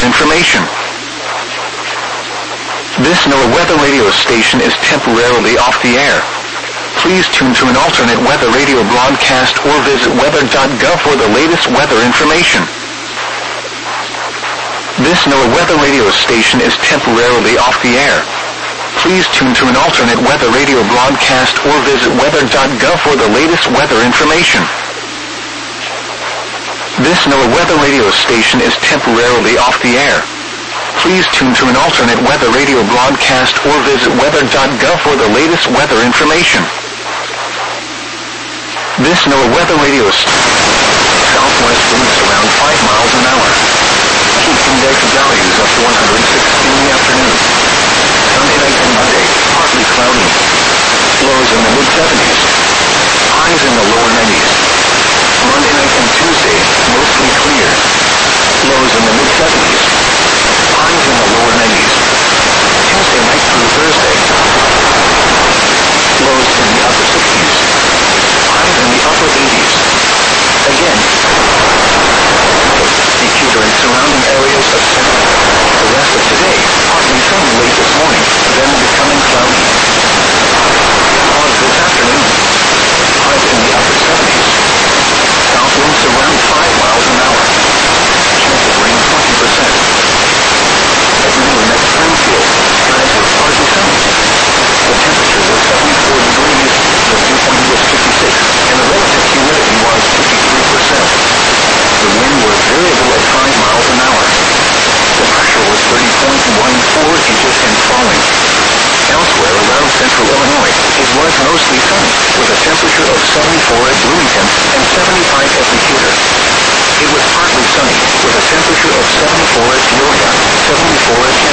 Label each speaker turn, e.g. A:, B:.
A: information. This NOAA weather radio station is temporarily off the air. Please tune to an alternate weather radio broadcast or visit weather.gov for the latest weather information. This NOAA weather radio station is temporarily off the air. Please tune to an alternate weather radio broadcast or visit weather.gov for the latest weather information. This NOAA weather radio station is temporarily off the air. Please tune to an alternate weather radio broadcast or visit weather.gov for the latest weather information. This NOAA weather radio southwest winds around 5 miles an hour. Heat index values of 116 in the afternoon. Sunday night and Monday, partly cloudy. Lows in the mid-70s. Highs in the lower 90s. Monday night and Tuesday, mostly clear. Lows in the mid-70s. Highs in the lower 90s. Tuesday night through Thursday. Lows in the upper 60s. Highs in the upper 80s. Again, Decatur and surrounding areas of Central. The rest of today, partly sunny late this morning, then becoming cloudy. Pause this afternoon. Highs in the upper 70s. South winds around 5 miles an hour. Chance of rain 20%. At noon at Springfield, skies were partly sunny. The temperature was 74 degrees, the dew point was 56, and the relative humidity was 53%. The wind was variable at 5 miles an hour. The pressure was 30.14 inches and falling. Elsewhere around central Illinois, it was mostly sunny, with a temperature of 74 at Bloomington and 75 at Decatur. It was partly sunny, with a temperature of 74 at Peoria, 74 at